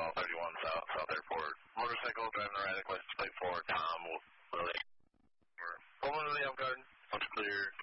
all 31 South Airport. Motorcycle driving erratic, license plate 4, Tom, Willie. Woman in the Elm Garden, looks clear.